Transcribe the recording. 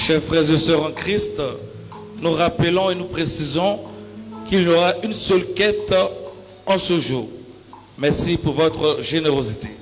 Chers frères et sœurs en Christ, nous rappelons et nous précisons qu'il y aura une seule quête en ce jour. Merci pour votre générosité.